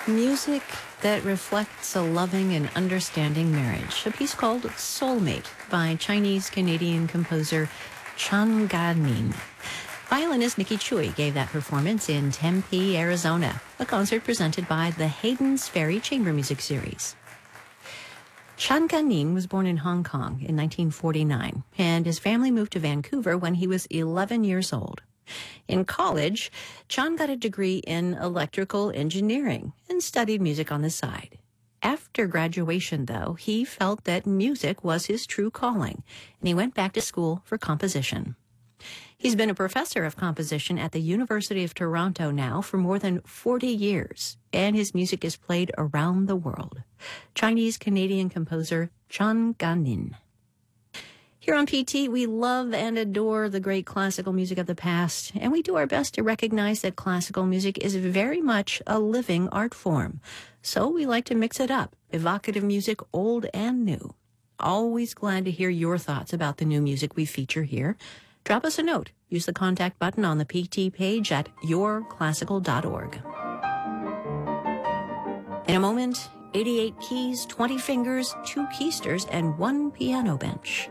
Music that reflects a loving and understanding marriage. A piece called Soulmate by Chinese-Canadian composer Chan Ga-nin. Violinist Nikki Chui gave that performance in Tempe, Arizona, a concert presented by the Hayden's Ferry Chamber Music Series. Chan Ga-nin was born in Hong Kong in 1949, and his family moved to Vancouver when he was 11 years old. In college, Chan got a degree in electrical engineering and studied music on the side. After graduation, though, he felt that music was his true calling, and he went back to school for composition. He's been a professor of composition at the University of Toronto now for more than 40 years, and his music is played around the world. Chinese-Canadian composer Chan Ga-nin. Here on PT, we love and adore the great classical music of the past, and we do our best to recognize that classical music is very much a living art form. So we like to mix it up, evocative music, old and new. Always glad to hear your thoughts about the new music we feature here. Drop us a note. Use the contact button on the PT page at yourclassical.org. In a moment, 88 keys, 20 fingers, 2 keysters, and 1 piano bench.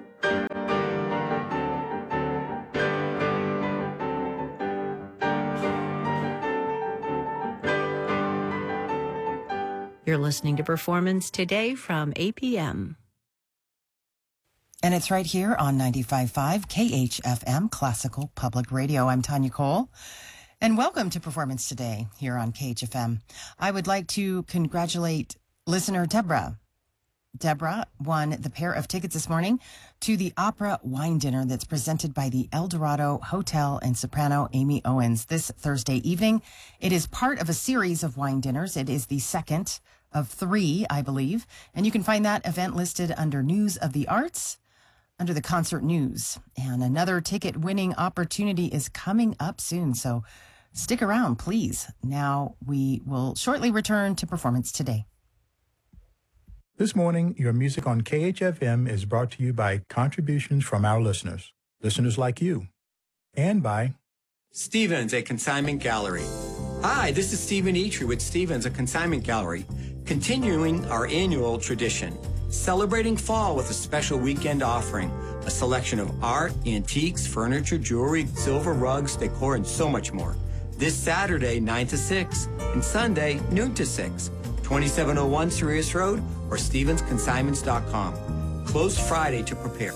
You're listening to Performance Today from APM. And it's right here on 95.5 KHFM Classical Public Radio. I'm Tanya Cole, and welcome to Performance Today here on KHFM. I would like to congratulate listener Deborah. Deborah won the pair of tickets this morning to the opera wine dinner that's presented by the El Dorado Hotel and soprano Amy Owens this Thursday evening. It is part of a series of wine dinners. It is the second of 3, I believe. And you can find that event listed under News of the Arts, under the concert news. And another ticket winning opportunity is coming up soon. So stick around, please. Now we will shortly return to Performance Today. This morning, your music on KHFM is brought to you by contributions from our listeners like you, and by Stevens, a consignment gallery. Hi, this is Stephen Eitry with Stevens, a consignment gallery, continuing our annual tradition, celebrating fall with a special weekend offering, a selection of art, antiques, furniture, jewelry, silver rugs, decor, and so much more. This Saturday, 9 to 6, and Sunday, noon to 6. 2701 Sirius Road or StevensConsignments.com. Closed Friday to prepare.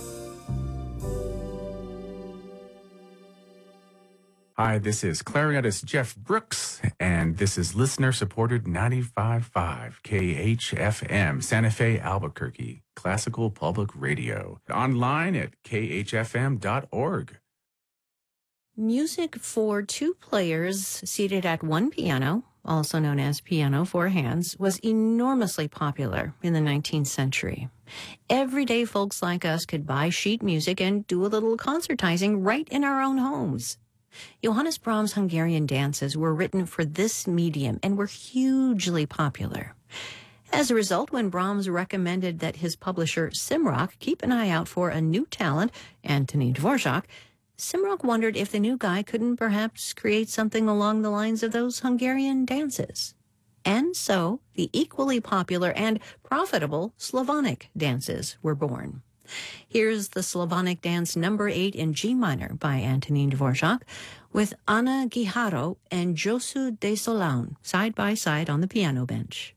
Hi, this is clarinetist Jeff Brooks, and this is listener-supported 95.5 KHFM, Santa Fe, Albuquerque, Classical Public Radio. Online at khfm.org. Music for 2 players seated at 1 piano, also known as piano for hands, was enormously popular in the 19th century. Everyday folks like us could buy sheet music and do a little concertizing right in our own homes. Johannes Brahms' Hungarian dances were written for this medium and were hugely popular. As a result, when Brahms recommended that his publisher Simrock keep an eye out for a new talent, Antonín Dvořák, Simrock wondered if the new guy couldn't perhaps create something along the lines of those Hungarian dances. And so, the equally popular and profitable Slavonic dances were born. Here's the Slavonic dance number 8 in G minor by Antonín Dvořák, with Anna Guijarro and Josu de Solán side by side on the piano bench.